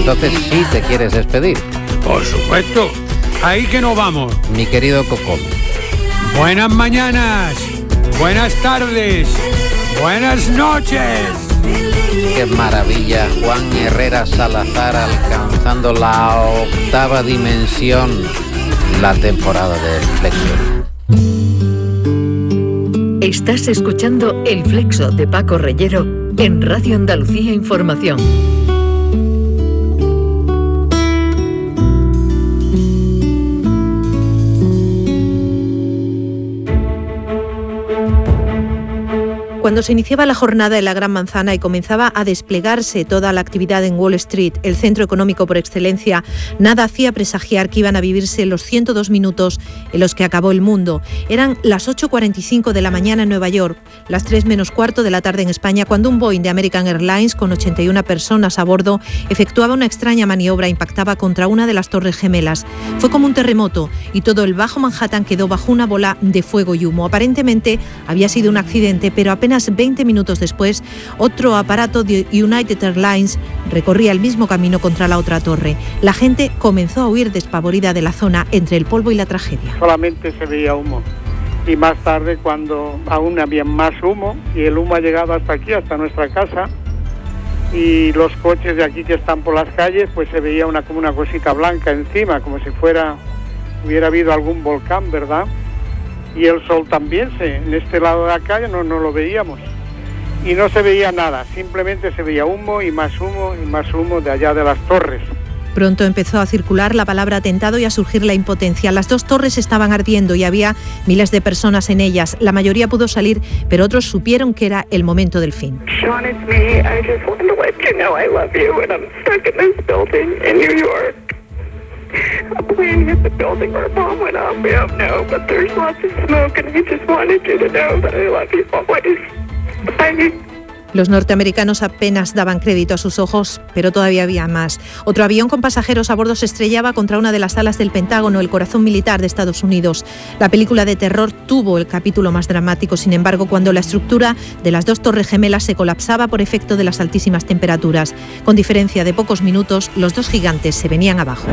entonces sí te quieres despedir. Por supuesto. Ahí que nos vamos. Mi querido Cocom. Buenas mañanas, buenas tardes, buenas noches. Qué maravilla, Juan Herrera Salazar alcanzando la 8ª dimensión, la temporada de Flexo. Estás escuchando El Flexo de Paco Reyero en Radio Andalucía Información. Cuando se iniciaba la jornada en la Gran Manzana y comenzaba a desplegarse toda la actividad en Wall Street, el centro económico por excelencia, nada hacía presagiar que iban a vivirse los 102 minutos en los que acabó el mundo. Eran las 8:45 de la mañana en Nueva York, las 3 menos cuarto de la tarde en España, cuando un Boeing de American Airlines con 81 personas a bordo efectuaba una extraña maniobra e impactaba contra una de las Torres Gemelas. Fue como un terremoto y todo el Bajo Manhattan quedó bajo una bola de fuego y humo. Aparentemente había sido un accidente, pero apenas 20 minutos después, otro aparato de United Airlines recorría el mismo camino contra la otra torre. La gente comenzó a huir despavorida de la zona entre el polvo y la tragedia. Solamente se veía humo. Y más tarde, cuando aún había más humo, y el humo ha llegado hasta aquí, hasta nuestra casa, y los coches de aquí que están por las calles, pues se veía como una cosita blanca encima, como si hubiera habido algún volcán, ¿verdad? Y el sol también, en este lado de la calle no lo veíamos. Y no se veía nada, simplemente se veía humo y más humo y más humo de allá de las torres. Pronto empezó a circular la palabra atentado y a surgir la impotencia. Las 2 torres estaban ardiendo y había miles de personas en ellas. La mayoría pudo salir, pero otros supieron que era el momento del fin. Sean, it's me. I just want to let you know I love you and I'm stuck in this building in New York. I'm waiting at the building where a bomb went off. We don't know, but there's lots of smoke and I just wanted you to know that I love you always. Bye. Los norteamericanos apenas daban crédito a sus ojos, pero todavía había más. Otro avión con pasajeros a bordo se estrellaba contra una de las alas del Pentágono, el corazón militar de Estados Unidos. La película de terror tuvo el capítulo más dramático, sin embargo, cuando la estructura de las 2 torres gemelas se colapsaba por efecto de las altísimas temperaturas. Con diferencia de pocos minutos, los 2 gigantes se venían abajo.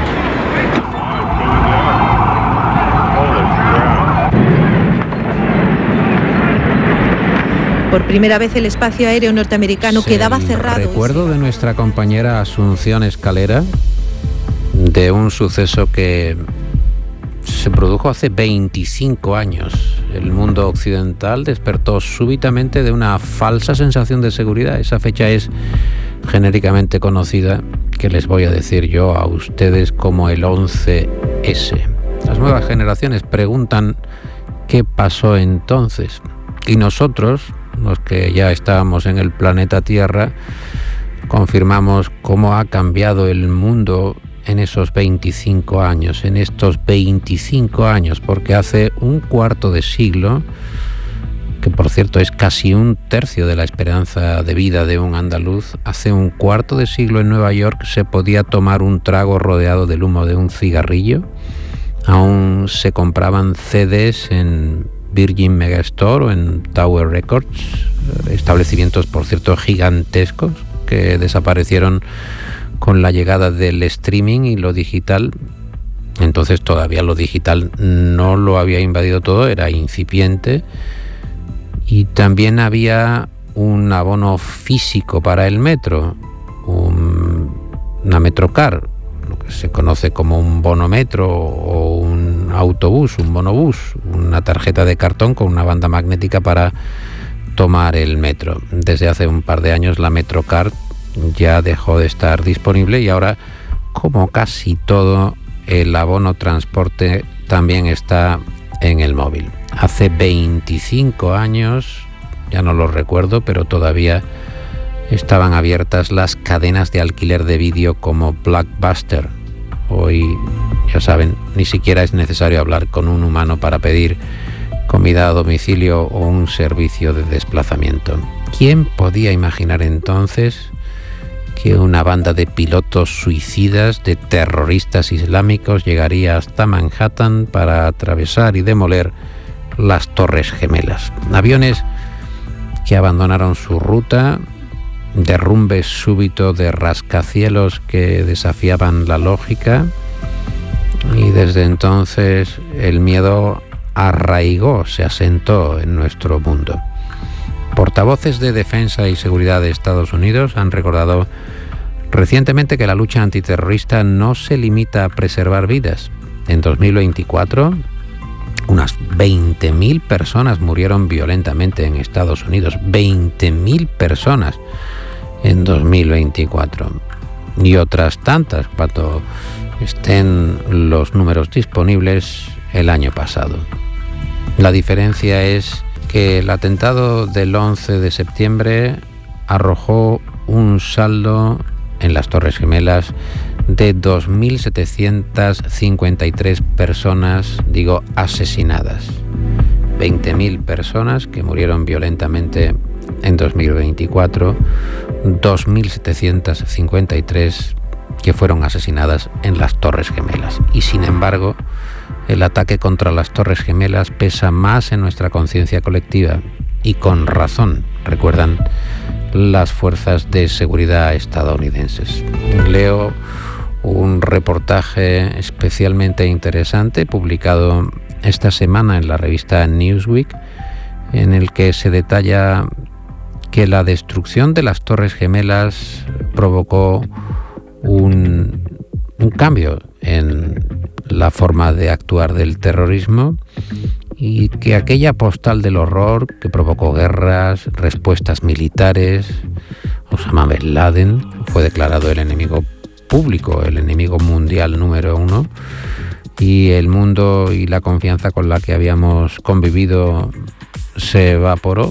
Por primera vez el espacio aéreo norteamericano quedaba cerrado. Recuerdo de nuestra compañera Asunción Escalera de un suceso que se produjo hace 25 años. El mundo occidental despertó súbitamente de una falsa sensación de seguridad. Esa fecha es genéricamente conocida, que les voy a decir yo a ustedes, como el 11S. Las nuevas generaciones preguntan qué pasó entonces. Y nosotros, los que ya estábamos en el planeta Tierra, confirmamos cómo ha cambiado el mundo en esos 25 años, en estos 25 años, porque hace un cuarto de siglo, que por cierto es casi un tercio de la esperanza de vida de un andaluz, hace un cuarto de siglo en Nueva York se podía tomar un trago rodeado del humo de un cigarrillo, aún se compraban CDs en Virgin Megastore o en Tower Records, establecimientos por cierto gigantescos que desaparecieron con la llegada del streaming y lo digital. Entonces todavía lo digital no lo había invadido todo, era incipiente, y también había un abono físico para el metro, una Metrocar, lo que se conoce como un bonometro o un autobús, un bonobús, una tarjeta de cartón con una banda magnética para tomar el metro. Desde hace un par de años la Metrocar ya dejó de estar disponible y ahora, como casi todo, el abono transporte también está en el móvil. Hace 25 años, ya no lo recuerdo, pero todavía estaban abiertas las cadenas de alquiler de vídeo como Blockbuster. Hoy, ya saben, ni siquiera es necesario hablar con un humano para pedir comida a domicilio o un servicio de desplazamiento. ¿Quién podía imaginar entonces que una banda de pilotos suicidas, de terroristas islámicos, llegaría hasta Manhattan para atravesar y demoler las Torres Gemelas? Aviones que abandonaron su ruta derrumbe súbito de rascacielos que desafiaban la lógica, y desde entonces el miedo arraigó, se asentó en nuestro mundo. Portavoces de Defensa y Seguridad de Estados Unidos han recordado recientemente que la lucha antiterrorista no se limita a preservar vidas. En 2024, unas 20.000 personas murieron violentamente en Estados Unidos. 20.000 personas en 2024. Y otras tantas cuando estén los números disponibles el año pasado. La diferencia es que el atentado del 11 de septiembre arrojó un saldo en las Torres Gemelas de 2.753 personas, asesinadas. 20.000 personas que murieron violentamente en 2024, 2.753 que fueron asesinadas en las Torres Gemelas. Y sin embargo, el ataque contra las Torres Gemelas pesa más en nuestra conciencia colectiva, y con razón, recuerdan las fuerzas de seguridad estadounidenses. Leo un reportaje especialmente interesante publicado esta semana en la revista Newsweek, en el que se detalla que la destrucción de las Torres Gemelas provocó un cambio en la forma de actuar del terrorismo, y que aquella postal del horror que provocó guerras, respuestas militares, Osama Bin Laden fue declarado el enemigo público, el enemigo mundial número 1, y el mundo y la confianza con la que habíamos convivido se evaporó.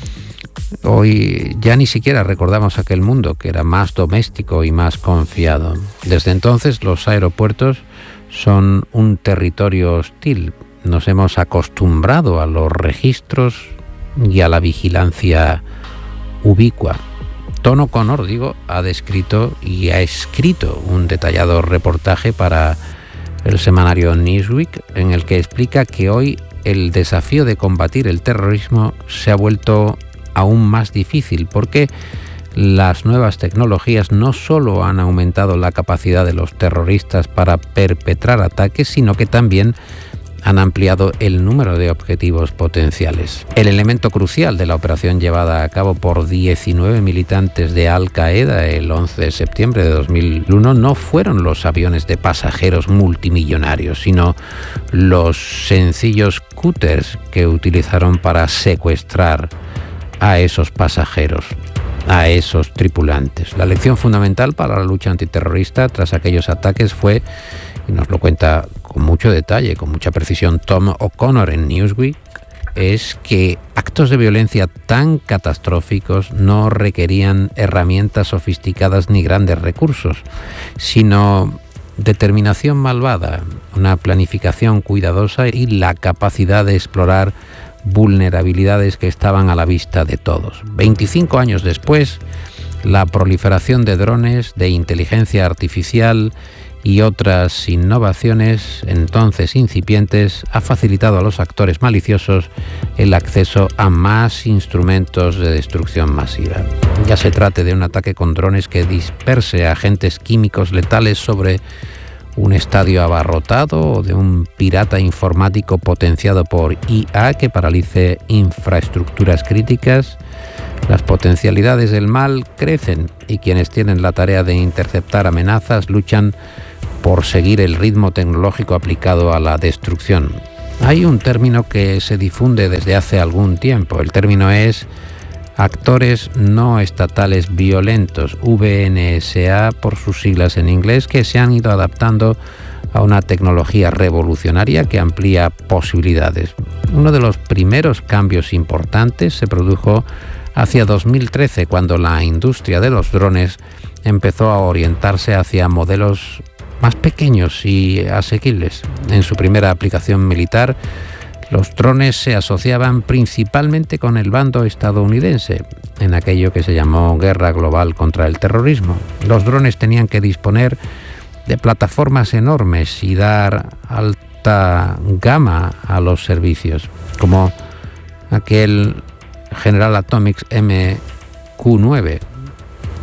Hoy ya ni siquiera recordamos aquel mundo que era más doméstico y más confiado. Desde entonces los aeropuertos son un territorio hostil. Nos hemos acostumbrado a los registros y a la vigilancia ubicua. Tom O'Connor, ha descrito y ha escrito un detallado reportaje para el semanario Newsweek, en el que explica que hoy el desafío de combatir el terrorismo se ha vuelto aún más difícil, porque las nuevas tecnologías no solo han aumentado la capacidad de los terroristas para perpetrar ataques, sino que también han ampliado el número de objetivos potenciales. El elemento crucial de la operación llevada a cabo por 19 militantes de Al-Qaeda el 11 de septiembre de 2001 no fueron los aviones de pasajeros multimillonarios, sino los sencillos cúters que utilizaron para secuestrar a esos pasajeros, a esos tripulantes. La lección fundamental para la lucha antiterrorista tras aquellos ataques fue, y nos lo cuenta con mucho detalle, con mucha precisión Tom O'Connor en Newsweek, es que actos de violencia tan catastróficos no requerían herramientas sofisticadas ni grandes recursos, sino determinación malvada, una planificación cuidadosa y la capacidad de explorar vulnerabilidades que estaban a la vista de todos. 25 años después, la proliferación de drones, de inteligencia artificial y otras innovaciones entonces incipientes ha facilitado a los actores maliciosos el acceso a más instrumentos de destrucción masiva. Ya se trate de un ataque con drones que disperse agentes químicos letales sobre un estadio abarrotado, o de un pirata informático potenciado por IA que paralice infraestructuras críticas, las potencialidades del mal crecen, y quienes tienen la tarea de interceptar amenazas luchan por seguir el ritmo tecnológico aplicado a la destrucción. Hay un término que se difunde desde hace algún tiempo. El término es actores no estatales violentos, VNSA por sus siglas en inglés, que se han ido adaptando a una tecnología revolucionaria que amplía posibilidades. Uno de los primeros cambios importantes se produjo hacia 2013, cuando la industria de los drones empezó a orientarse hacia modelos más pequeños y asequibles. En su primera aplicación militar, los drones se asociaban principalmente con el bando estadounidense, en aquello que se llamó Guerra Global contra el Terrorismo. Los drones tenían que disponer de plataformas enormes y dar alta gama a los servicios, como aquel General Atomics MQ-9,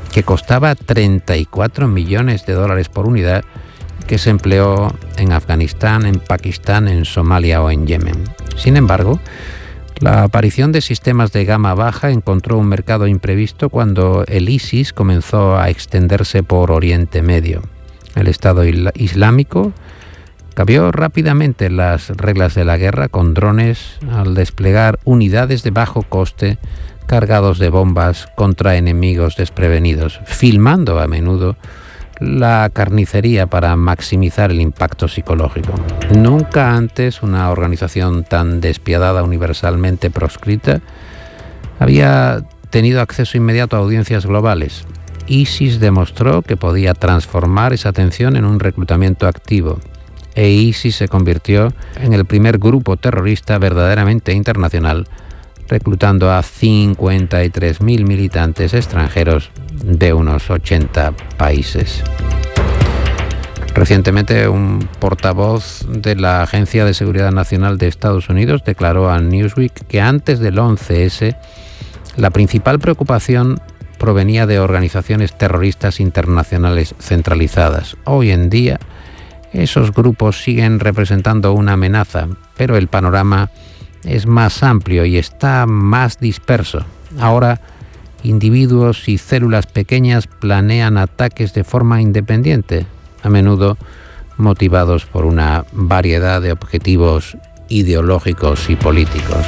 que costaba 34 millones de dólares por unidad, que se empleó en Afganistán, en Pakistán, en Somalia o en Yemen. Sin embargo, la aparición de sistemas de gama baja encontró un mercado imprevisto cuando el ISIS comenzó a extenderse por Oriente Medio. El Estado Islámico cambió rápidamente las reglas de la guerra con drones al desplegar unidades de bajo coste cargados de bombas contra enemigos desprevenidos, filmando a menudo la carnicería para maximizar el impacto psicológico. Nunca antes una organización tan despiadada, universalmente proscrita, había tenido acceso inmediato a audiencias globales. ISIS demostró que podía transformar esa tensión en un reclutamiento activo, e ISIS se convirtió en el primer grupo terrorista verdaderamente internacional, reclutando a 53.000 militantes extranjeros de unos 80 países. Recientemente, un portavoz de la Agencia de Seguridad Nacional de Estados Unidos declaró a Newsweek que antes del 11S, la principal preocupación provenía de organizaciones terroristas internacionales centralizadas. Hoy en día, esos grupos siguen representando una amenaza, pero el panorama es más amplio y está más disperso. Ahora, individuos y células pequeñas planean ataques de forma independiente, a menudo motivados por una variedad de objetivos ideológicos y políticos.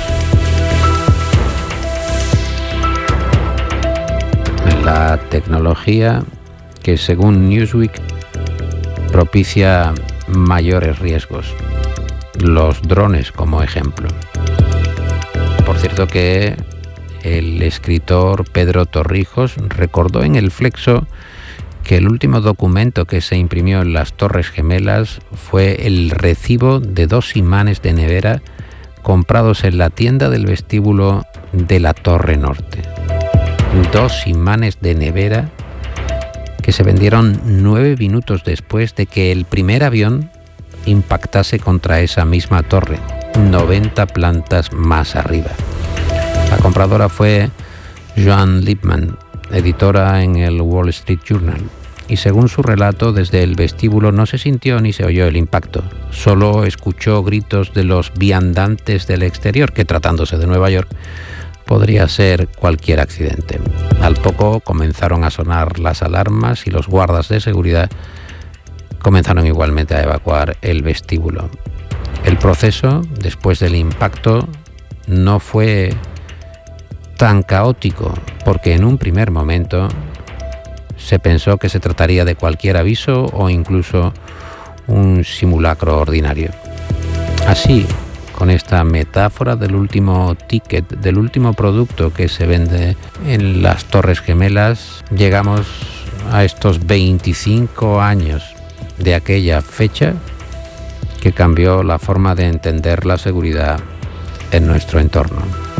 La tecnología que, según Newsweek, propicia mayores riesgos. Los drones, como ejemplo. Por cierto que el escritor Pedro Torrijos recordó en el Flexo que el último documento que se imprimió en las Torres Gemelas fue el recibo de 2 imanes de nevera comprados en la tienda del vestíbulo de la Torre Norte. 2 imanes de nevera que se vendieron 9 minutos después de que el primer avión impactase contra esa misma torre, 90 plantas más arriba. La compradora fue Joan Lipman, editora en el Wall Street Journal, y según su relato, desde el vestíbulo no se sintió ni se oyó el impacto, solo escuchó gritos de los viandantes del exterior, que tratándose de Nueva York, podría ser cualquier accidente. Al poco comenzaron a sonar las alarmas y los guardas de seguridad comenzaron igualmente a evacuar el vestíbulo. El proceso, después del impacto, no fue tan caótico, porque en un primer momento se pensó que se trataría de cualquier aviso o incluso un simulacro ordinario. Así, con esta metáfora del último ticket, del último producto que se vende en las Torres Gemelas, llegamos a estos 25 años de aquella fecha que cambió la forma de entender la seguridad en nuestro entorno.